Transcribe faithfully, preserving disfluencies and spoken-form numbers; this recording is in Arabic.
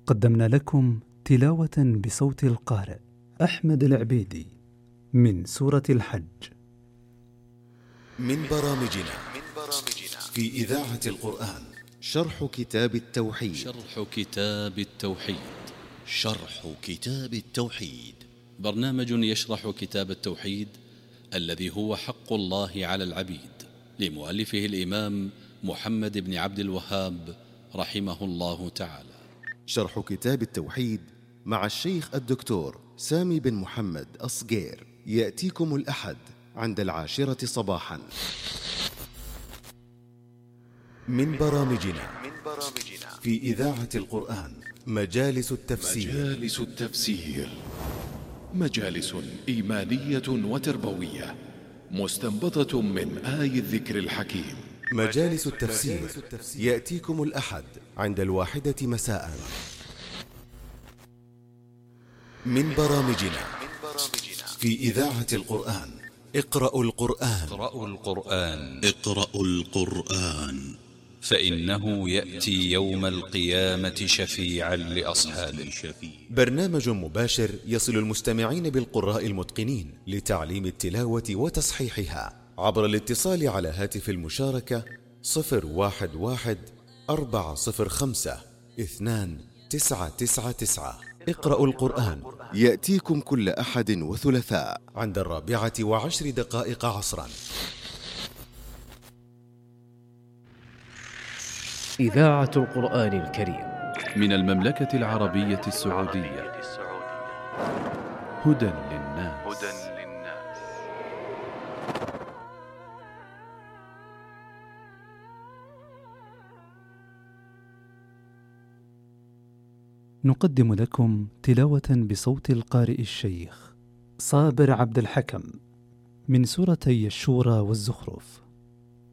قدمنا لكم تلاوة بصوت القارئ أحمد العبيدي من سورة الحج. من برامجنا في إذاعة القرآن شرح كتاب التوحيد. شرح كتاب التوحيد شرح كتاب التوحيد برنامج يشرح كتاب التوحيد الذي هو حق الله على العبيد، لمؤلفه الإمام محمد بن عبد الوهاب رحمه الله تعالى. شرح كتاب التوحيد مع الشيخ الدكتور سامي بن محمد أصغير يأتيكم الأحد عند العاشرة صباحا. من برامجنا في إذاعة القرآن مجالس التفسير. مجالس التفسير مجالس إيمانية وتربوية مستنبطة من آي الذكر الحكيم. مجالس التفسير يأتيكم الأحد عند الواحدة مساء. من برامجنا في إذاعة القرآن اقرأوا القرآن. اقرأوا القرآن اقرأوا القرآن فإنه يأتي يوم القيامة شفيعا لأصحابه. برنامج مباشر يصل المستمعين بالقراء المتقنين لتعليم التلاوة وتصحيحها عبر الاتصال على هاتف المشاركة صفر واحد واحد أربعة صفر خمسة اثنان تسعة تسعة تسعة. اقرأوا القرآن يأتيكم كل أحد وثلاثاء عند الرابعة وعشر دقائق عصرا. إذاعة القرآن الكريم من المملكة العربية السعودية. هدى للناس. نقدم لكم تلاوة بصوت القارئ الشيخ صابر عبد الحكم من سورتي الشورى والزخرف.